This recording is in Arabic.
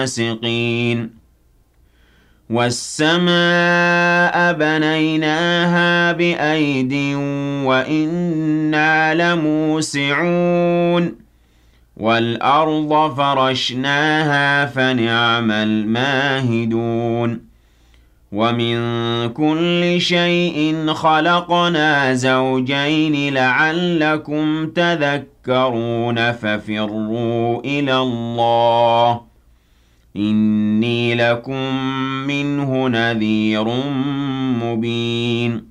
فاسقين والسماء بنيناها بأيد وإنا لموسعون والأرض فرشناها فنعم الماهدون ومن كل شيء خلقنا زوجين لعلكم تذكرون ففروا إلى الله إني لكم منه نذير مبين